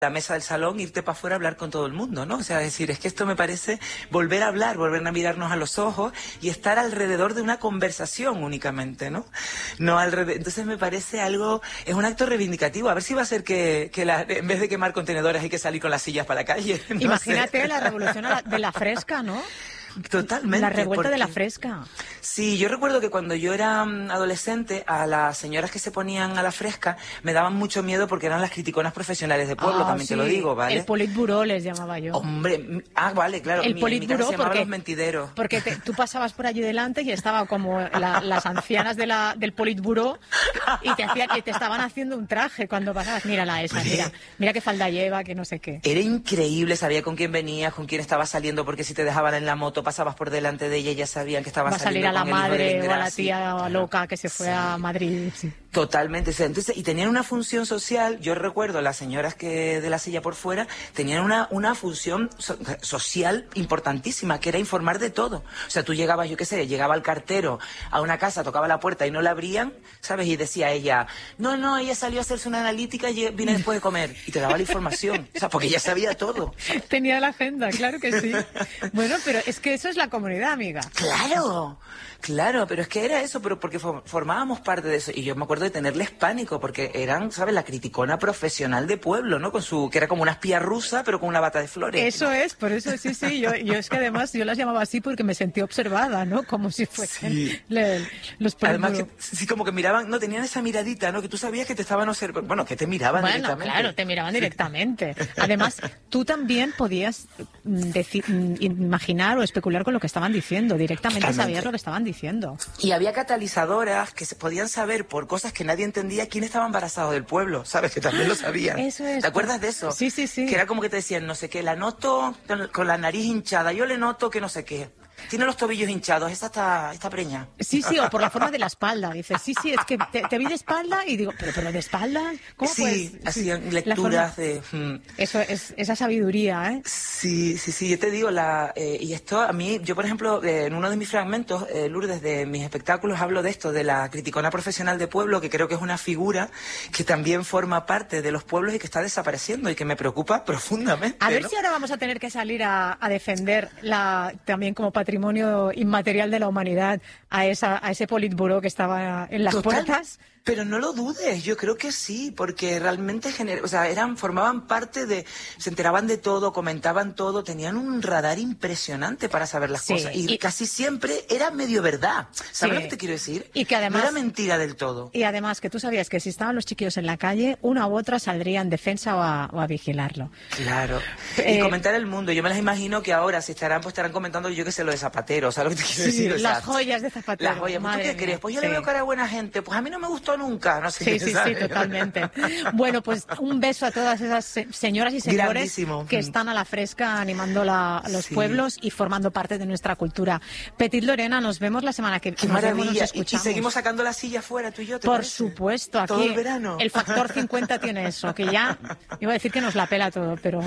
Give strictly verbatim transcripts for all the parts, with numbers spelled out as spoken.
la mesa del salón, irte para afuera a hablar con todo el mundo, ¿no? O sea, decir, es que esto me parece volver a hablar, volver a mirarnos a los ojos y estar alrededor de una conversación únicamente, ¿no? No alrededor. Entonces me parece algo, es un acto reivindicativo. A ver si va a ser que, que la, en vez de quemar contenedores hay que salir con las sillas para la calle. No Imagínate sé. la revolución de la fresca, ¿no? Totalmente. La revuelta porque... de la fresca. Sí, yo recuerdo que cuando yo era adolescente, a las señoras que se ponían a la fresca me daban mucho miedo porque eran las criticonas profesionales de pueblo, Ah, también sí. te lo digo, ¿vale? El politburó les llamaba yo. Hombre, ah, vale, claro. El mi, politburó en mi casa se llamaban porque, los mentideros. porque te, tú pasabas por allí delante y estaba como la, las ancianas de la, del politburó y te, hacía, y te estaban haciendo un traje cuando pasabas. Mírala esa, mira, mira qué falda lleva, que no sé qué. Era increíble, sabía con quién venías, con quién estabas saliendo, porque si te dejaban en la moto, pasabas por delante de ella, ya sabían que estabas Va a salir a la madre o a la tía claro. loca que se fue sí. a Madrid. Sí. Totalmente. Entonces, y tenían una función social. Yo recuerdo las señoras que de la silla por fuera tenían una, una función so, social importantísima, que era informar de todo. O sea, tú llegabas, yo qué sé, llegaba el cartero a una casa, tocaba la puerta y no la abrían, ¿sabes? Y decía ella, no, no, ella salió a hacerse una analítica y vine después de comer. Y te daba la información. O sea, porque ella sabía todo. Tenía la agenda, claro que sí. Bueno, pero es que eso es la comunidad, amiga. Claro, claro, pero es que era eso, pero porque formábamos parte de eso. Y yo me acuerdo de tenerles pánico, porque eran, ¿sabes?, la criticona profesional de pueblo, ¿no? Con su, que era como una espía rusa, pero con una bata de flores. Eso ¿no? es, por eso sí, sí. Yo, yo es que además yo las llamaba así porque me sentí observada, ¿no? Como si fuesen sí. le, los Además, que, sí, como que miraban, no, tenían esa miradita, ¿no? Que tú sabías que te estaban observando, bueno, que te miraban bueno, directamente. Claro, te miraban directamente. Además, tú también podías decir, imaginar o especular con lo que estaban diciendo. Directamente Totalmente. Sabías lo que estaban diciendo. Y había catalizadoras que se podían saber por cosas que nadie entendía quién estaba embarazado del pueblo, ¿sabes? Que también lo sabían. Eso es. ¿Te acuerdas de eso? Sí, sí, sí. Que era como que te decían, no sé qué, la noto con la nariz hinchada, yo le noto que no sé qué. Tiene los tobillos hinchados, esa está, está preña. Sí, sí, o por la forma de la espalda. Dices, sí, sí, es que te, te vi de espalda y digo, pero, pero de espalda, ¿cómo sí, pues? Hacían sí, lecturas de... Hmm. Eso es, esa sabiduría, ¿eh? Sí, sí, sí, yo te digo, la eh, y esto a mí, yo por ejemplo, eh, en uno de mis fragmentos, eh, Lourdes, de mis espectáculos, hablo de esto, de la criticona profesional de pueblo, que creo que es una figura que también forma parte de los pueblos y que está desapareciendo y que me preocupa profundamente. A ver ¿no? si ahora vamos a tener que salir a, a defender la también como patrimonio inmaterial de la humanidad a esa a ese politburó que estaba en las Total, puertas. Pero no lo dudes, yo creo que sí, porque realmente gener... o sea, eran, formaban parte de, se enteraban de todo, comentaban todo, tenían un radar impresionante para saber las sí, cosas. Y, y casi siempre era medio verdad. ¿Sabes sí. lo que te quiero decir? Y que además, no era mentira del todo. Y además que tú sabías que si estaban los chiquillos en la calle, una u otra saldría en defensa o a, o a vigilarlo. Claro. Eh, y comentar el mundo. Yo me las imagino que ahora, si estarán, pues estarán comentando, yo qué sé, lo de Zapatero. ¿Sabes lo que te quiero sí, decir? Las o sea, joyas de Zapatero. Las joyas. ¿Tú qué crees? Pues yo sí. le veo cara a buena gente. Pues a mí no me gustó nunca. No sé. Sí, sí, sí, totalmente. Bueno, pues un beso a todas esas señoras y señores Grandísimo. que están a la fresca animando la, a los sí. pueblos y formando parte de nuestra cultura. Petit Lorena, nos vemos la semana que viene. Qué maravilla. Y, y seguimos sacando la silla afuera, tú y yo, ¿te Por parece? supuesto, aquí todo el verano. El factor cincuenta tiene eso, que ya iba a decir que nos la pela todo, pero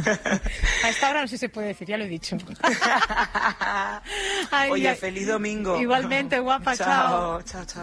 a esta hora no sé si se puede decir, ya lo he dicho. Ay, Oye, ya. feliz domingo. Igualmente, guapa, chao. Chao, chao, chao.